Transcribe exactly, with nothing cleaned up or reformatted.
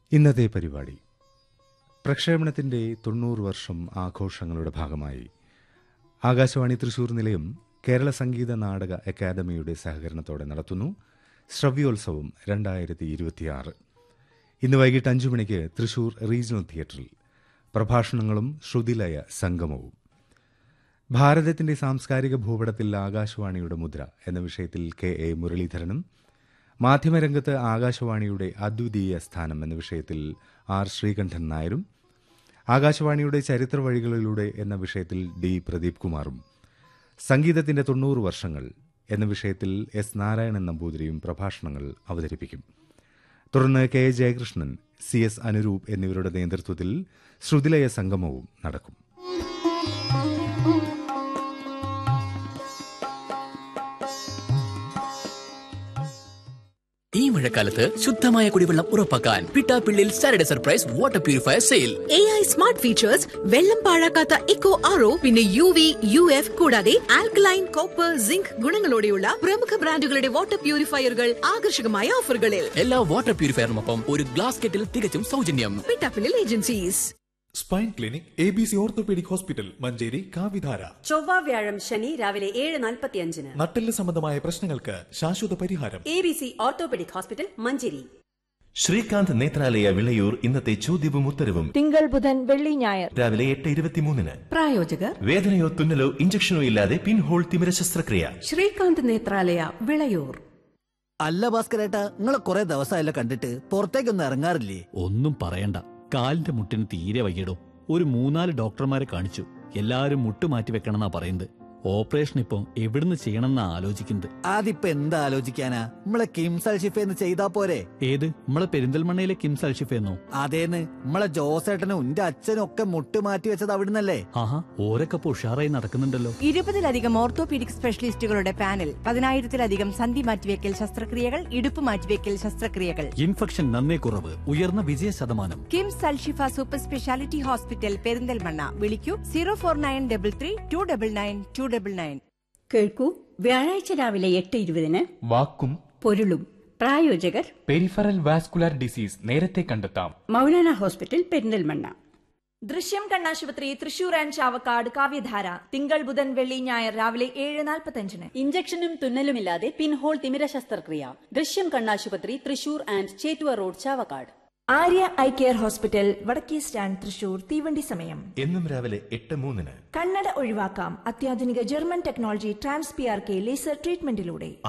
ഇന്നത്തെ പരിപാടി പ്രക്ഷേപണത്തിന്റെ തൊണ്ണൂറ് വർഷം ആഘോഷങ്ങളുടെ ഭാഗമായി ആകാശവാണി തൃശൂർ നിലയം കേരള സംഗീത നാടക അക്കാദമിയുടെ സഹകരണത്തോടെ നടത്തുന്നു ശ്രവ്യോത്സവം രണ്ടായിരത്തി ഇരുപത്തിയാറ്. ഇന്ന് വൈകിട്ട് അഞ്ചു മണിക്ക് തൃശൂർ റീജിയണൽ തിയേറ്ററിൽ പ്രഭാഷണങ്ങളും ശ്രുതിലയ സംഗമവും. ഭാരതത്തിന്റെ സാംസ്കാരിക ഭൂപടത്തിൽ ആകാശവാണിയുടെ മുദ്ര എന്ന വിഷയത്തിൽ കെ എ മുരളീധരനും, മാധ്യമരംഗത്ത് ആകാശവാണിയുടെ അദ്വിതീയ സ്ഥാനം എന്ന വിഷയത്തിൽ ആർ ശ്രീകണ്ഠൻ നായരും, ആകാശവാണിയുടെ ചരിത്ര വഴികളിലൂടെ എന്ന വിഷയത്തിൽ ഡി പ്രദീപ് കുമാറും, സംഗീതത്തിന്റെ തൊണ്ണൂറ് വർഷങ്ങൾ എന്ന വിഷയത്തിൽ എസ് നാരായണൻ നമ്പൂതിരിയും പ്രഭാഷണങ്ങൾ അവതരിപ്പിക്കും. തുടർന്ന് K A Jayakrishnan, C S Anuroop എന്നിവരുടെ നേതൃത്വത്തിൽ ശ്രുതിലയ സംഗമവും നടക്കും. ഈ മഴക്കാലത്ത് ശുദ്ധമായ കുടിവെള്ളം ഉറപ്പാക്കാൻ Pittappillil Saturday surprise water purifier sale. A I smart features, വെള്ളം പാഴാക്കാത്ത ഇക്കോ ആർ ഒ, പിന്നെ യു വി യു എഫ് കൂടാതെ ആൽക്കലൈൻ, കോപ്പർ, സിങ്ക് ഗുണങ്ങളോടെയുള്ള പ്രമുഖ ബ്രാൻഡുകളുടെ വാട്ടർ പ്യൂരിഫയറുകൾ ആകർഷകമായ ഓഫറുകളിൽ. എല്ലാ വാട്ടർ പ്യൂരിഫയറിനൊപ്പം ഒരു ഗ്ലാസ് കെറ്റിൽ തികച്ചും സൗജന്യം. Pittappillil agencies. Spine clinic, A B C orthopaedic hospital, Manjeri, കാവിധാര. ചൊവ്വ വ്യാഴം ശനി രാവിലെ ഏഴ് നാൽപ്പത്തിയഞ്ചിന്. നട്ടെല്ല് സംബന്ധമായ പ്രശ്നങ്ങൾക്ക് ശാശ്വത പരിഹാരം. A B C orthopaedic hospital, Manjeri. Srikanth Nethralaya Vilayur ഇന്നത്തെ ചോദ്യവും ഉത്തരവും തിങ്കൾ, ബുധൻ, വെള്ളി, ഞായർ രാവിലെ എട്ട് ഇരുപത്തിമൂന്നിന്. പ്രായോജകർ വേദനയോ തുന്നലോ ഇഞ്ചക്ഷനോ ഇല്ലാതെ പിൻഹോൾ തിമിര ശസ്ത്രക്രിയ. ശ്രീകാന്ത് നേത്രാലയ, വിളയൂർ. അല്ല ഭാസ്കരേട്ടാ, നിങ്ങളെ കുറെ ദിവസമായല്ലോ കണ്ടിട്ട്, പുറത്തേക്കൊന്നും ഇറങ്ങാറില്ലേ? ഒന്നും പറയണ്ട, കാലിന്റെ മുട്ടിന് തീരെ വയ്യടോ. ഒരു മൂന്നാല് ഡോക്ടർമാരെ കാണിച്ചു, എല്ലാരും മുട്ട് മാറ്റി വെക്കണമെന്നാ പറയുന്നത്. ഓപ്പറേഷൻ ഇപ്പൊ എവിടുന്ന് ചെയ്യണമെന്നാ ആലോചിക്കുന്നത്. അതിപ്പോ എന്താ ആലോചിക്കാനാ, നമ്മളെ കിംസ് അൽഷിഫേന്ന് ചെയ്താ പോരെ? ഏത്, നമ്മളെ പെരിന്തൽമണ്ണയിലെ കിംസ് അൽഷിഫേന്നോ? അതേന്ന്, നമ്മളെ ജോസേട്ടനും എന്റെ അച്ഛനും ഒക്കെ മുട്ട് മാറ്റി വെച്ചത് അവിടുന്നല്ലേ? ആഹാ, ഓരൊക്കെ ഇപ്പൊ ഉഷാറായി നടക്കുന്നുണ്ടല്ലോ. ഇരുപതിലധികം ഓർത്തോപീഡിക് സ്പെഷ്യലിസ്റ്റുകളുടെ പാനൽ, പതിനായിരത്തിലധികം സന്ധി മാറ്റിവെക്കൽ ശസ്ത്രക്രിയകൾ, ഇടുപ്പ് മാറ്റിവെക്കൽ ശസ്ത്രക്രിയകൾ. ഇൻഫെക്ഷൻ നന്നേ കുറവ്, ഉയർന്ന വിജയ ശതമാനം. KIMS Alshifa super speciality hospital, Perinthalmanna. വിളിക്കൂ zero four nine double three to double nine to double nine. കേൾക്കൂ വ്യാഴാഴ്ച രാവിലെ എട്ട് ഇരുപതിന് വാക്കും പൊരുളും. പ്രായോജകർ പെരിഫറൽ വാസ്കുലർ ഡിസീസ് നേരത്തെ കണ്ടെത്താം. മൗലാന ഹോസ്പിറ്റൽ, പെരിന്തൽമണ്ണ. ദൃശ്യം കണ്ണാശുപത്രി തൃശൂർ ആൻഡ് ചാവക്കാട്, കാവ്യധാര. തിങ്കൾ, ബുധൻ, വെള്ളി, ഞായർ രാവിലെ ഏഴ് നാൽപ്പത്തഞ്ചിന്. ഇഞ്ചക്ഷനും തുന്നലുമില്ലാതെ പിൻഹോൾ തിമിര ശസ്ത്രക്രിയ. ദൃശ്യം കണ്ണാശുപത്രി, Thrissur and Chettuva road, Chavakkad. Arya eye care hospital, വടക്കേ സ്റ്റാൻഡ്, തൃശൂർ. തീവണ്ടി സമയം എന്നും രാവിലെ എട്ട് മൂന്നിന്. കണ്ണട ഒഴിവാക്കാം അത്യാധുനിക German technology trans P R K laser ട്രീറ്റ്മെന്റിലൂടെ.